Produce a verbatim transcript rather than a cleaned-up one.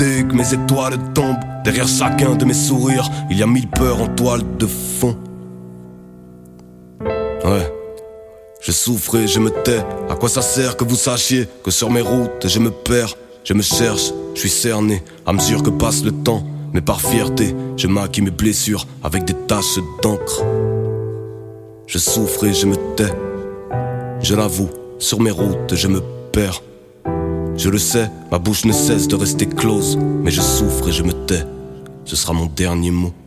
Dès que mes étoiles tombent, derrière chacun de mes sourires, il y a mille peurs en toile de fond. Ouais, je souffre et je me tais. À quoi ça sert que vous sachiez que sur mes routes je me perds, je me cherche, je suis cerné à mesure que passe le temps. Mais par fierté, je maquille mes blessures avec des taches d'encre. Je souffre et je me tais. Je l'avoue, sur mes routes je me perds. Je le sais, ma bouche ne cesse de rester close, mais je souffre et je me tais. Ce sera mon dernier mot.